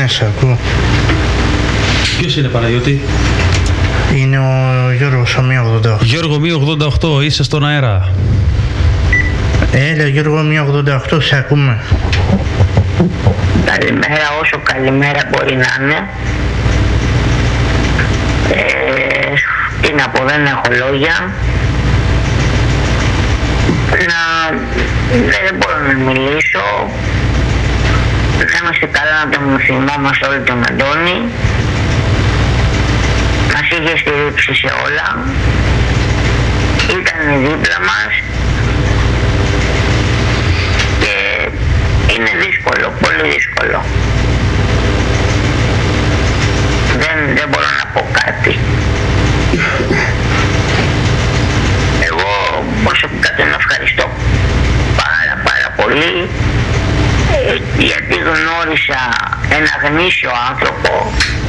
Ναι, σε ακούω. Ποιος είναι, Παναγιώτη? Είναι ο Γιώργος, ο 188. Γιώργο 188, είσαι στον αέρα. Έλα Γιώργο 188, σε ακούμε. Καλημέρα, όσο καλημέρα μπορεί να είναι. Τι να πω, δεν έχω λόγια. Δεν μπορώ να μιλήσω. Να είμαστε καλά, να τον θυμόμαστε όλοι τον Αντώνη. Μας είχε στηρίξει σε όλα. Ήταν δίπλα μας. Και είναι δύσκολο, πολύ δύσκολο. Δεν μπορώ να πω κάτι. Εγώ προσωπικά τον ευχαριστώ πάρα πολύ, γιατί γνώρισα ένα γνήσιο άνθρωπο